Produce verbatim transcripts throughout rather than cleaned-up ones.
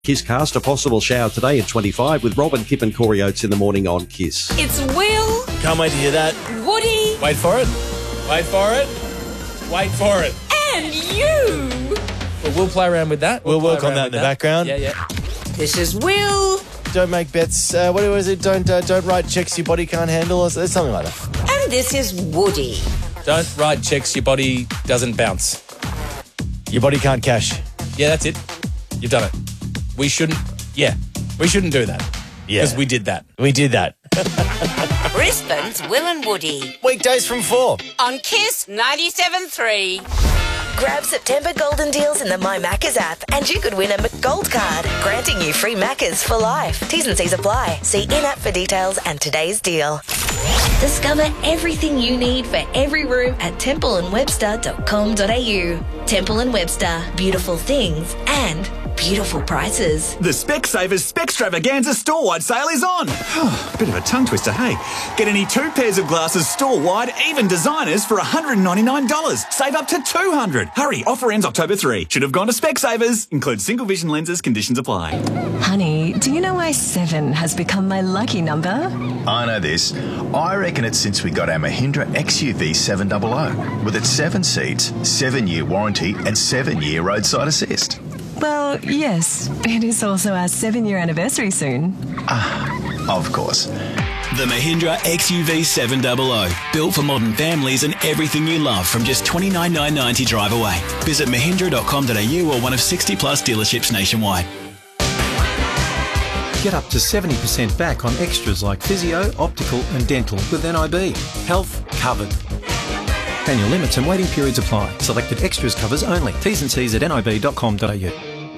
Kisscast, a possible shower today at twenty-five with Robin, Kip and Corey Oates in the morning on Kiss. It's Will. Can't wait to hear that. Woody. Wait for it. Wait for it. Wait for it. And you. Well, we'll play around with that. We'll, We'll work on that in the that. background. Yeah, yeah. This is Will. Don't make bets. Uh, what was it? Don't uh, don't write checks your body can't handle, or something like that. And this is Woody. Don't write checks your body doesn't bounce. Your body can't cash. Yeah, that's it. You've done it. We shouldn't, yeah, we shouldn't do that. Yeah. Because we did that. We did that. Brisbane's Will and Woody. Weekdays from four. On Kiss ninety-seven point three. Grab September golden deals in the My Maccas app and you could win a McGold card, granting you free Maccas for life. T's and C's apply. See in-app for details and today's deal. Discover everything you need for every room at temple and webster dot com dot a u. Temple and Webster. Beautiful things and beautiful prices. The Specsavers Specstravaganza store-wide sale is on. Bit of a tongue twister, hey? Get any two pairs of glasses store-wide, even designers, for one hundred ninety-nine dollars. Save up to two hundred dollars. Hurry, offer ends October third. Should have gone to Specsavers. Includes single vision lenses, conditions apply. Honey, do you know why seven has become my lucky number? I know this. I reckon it's since we got our Mahindra X U V seven hundred. With its seven seats, seven-year warranty and seven-year roadside assist. Well, yes. It is also our seven-year anniversary soon. Ah, of course. The Mahindra X U V seven hundred. Built for modern families and everything you love from just twenty-nine thousand nine hundred ninety drive away. Visit mahindra dot com dot a u or one of sixty plus dealerships nationwide. Get up to seventy percent back on extras like physio, optical and dental with N I B. Health covered. Annual limits and waiting periods apply. Selected extras covers only. T's and C's at n i b dot com dot a u.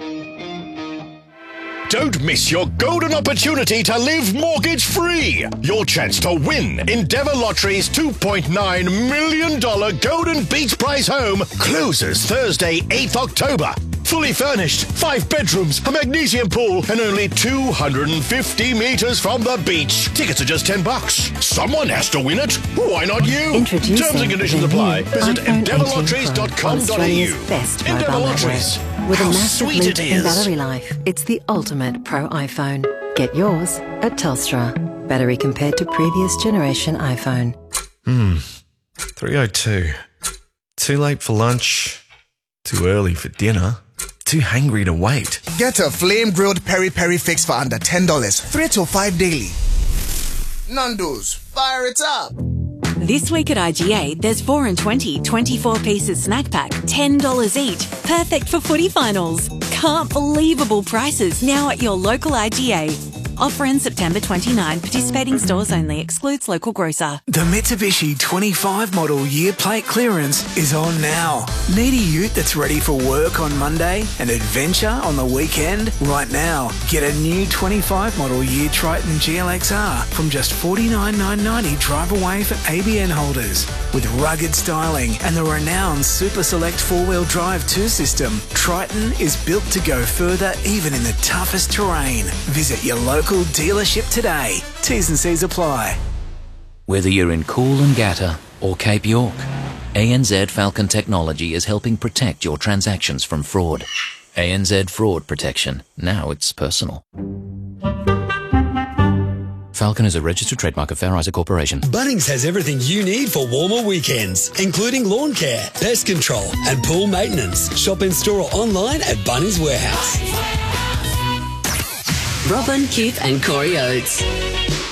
Don't miss your golden opportunity to live mortgage-free. Your chance to win Endeavour Lottery's two point nine million dollars Golden Beach Prize home closes Thursday, eighth October. Fully furnished, five bedrooms, a magnesium pool, and only two hundred fifty metres from the beach. Tickets are just ten bucks. Someone has to win it. Why not you? Introducing Terms and conditions apply. Visit iPhone endeavour lotteries dot com dot a u. Australia's best Endeavour mobile Lotteries. network. With a How massive sweet leap it in is. battery life, it's the ultimate pro iPhone. Get yours at Telstra. Battery compared to previous generation iPhone. Hmm. three oh two. Too late for lunch. Too early for dinner. Too hungry to wait. Get a flame-grilled peri-peri fix for under ten dollars. Three till five daily. Nando's, fire it up. This week at I G A, there's four and twenty twenty-four pieces snack pack, ten dollars each. Perfect for footy finals. Can't believable prices now at your local I G A. Offer ends September twenty-ninth. Participating stores only. Excludes local grocer. The Mitsubishi twenty-five model year plate clearance is on now. Need a ute that's ready for work on Monday and adventure on the weekend? Right now, get a new twenty-five model year Triton G L X R from just forty-nine thousand nine hundred ninety dollars drive away for A B N holders. With rugged styling and the renowned Super Select four-wheel drive two system, Triton is built to go further even in the toughest terrain. Visit your local dealership today. T's and C's apply. Whether you're in Coolangatta or Cape York, A N Z Falcon Technology is helping protect your transactions from fraud. A N Z Fraud Protection. Now it's personal. Falcon is a registered trademark of Fair Isaac Corporation. Bunnings has everything you need for warmer weekends, including lawn care, pest control and pool maintenance. Shop in store or online at Bunnings Warehouse. Robin, Keith and Corey Oates.